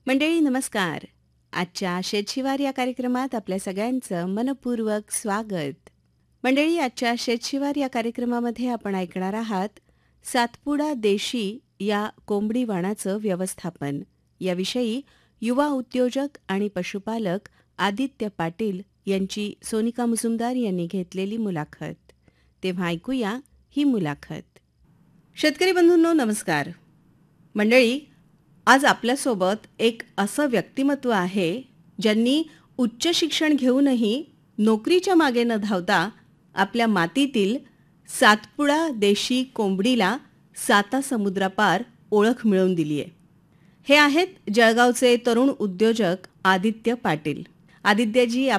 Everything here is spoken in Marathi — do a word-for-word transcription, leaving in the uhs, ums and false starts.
मंडळी नमस्कार. आजच्या शेतशिवार या कार्यक्रमात आपल्या सगळ्यांचं मनपूर्वक स्वागत. मंडळी, आजच्या शेतशिवार या कार्यक्रमामध्ये आपण ऐकणार आहात सातपुडा देशी या कोंबडी वाणाचं व्यवस्थापन याविषयी युवा उद्योजक आणि पशुपालक आदित्य पाटील यांची सोनिका मुजुमदार यांनी घेतलेली मुलाखत. तेव्हा ऐकूया ही मुलाखत. शेतकरी बंधूंनो नमस्कार. मंडळी, आज आपल्यासोबत एक असं व्यक्तिमत्व आहे ज्यांनी उच्च शिक्षण घेऊनही नोकरीच्या मागे न धावता आपल्या मातीतील सातपुडा देशी कोंबडीला साता समुद्रापार ओळख मिळवून दिली आहे. हे आहेत जळगावचे तरुण उद्योजक आदित्य पाटील. आदित्यजी